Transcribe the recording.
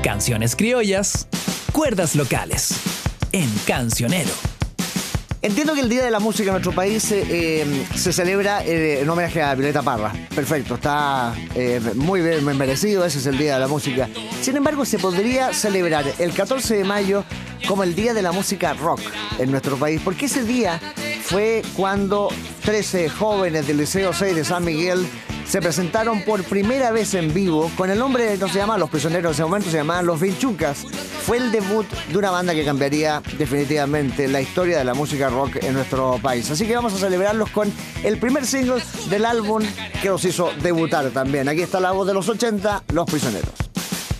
Canciones criollas, cuerdas locales. En Cancionero. Entiendo que el Día de la Música en nuestro país se celebra en homenaje a Violeta Parra. Perfecto, está muy bien, muy merecido, ese es el Día de la Música. Sin embargo, se podría celebrar el 14 de mayo como el Día de la Música Rock en nuestro país, porque ese día fue cuando 13 jóvenes del Liceo 6 de San Miguel se presentaron por primera vez en vivo con el nombre, no se llamaban Los Prisioneros en ese momento, se llamaban Los Vinchucas. Fue el debut de una banda que cambiaría definitivamente la historia de la música rock en nuestro país. Así que vamos a celebrarlos con el primer single del álbum que los hizo debutar también. Aquí está la voz de los 80, Los Prisioneros.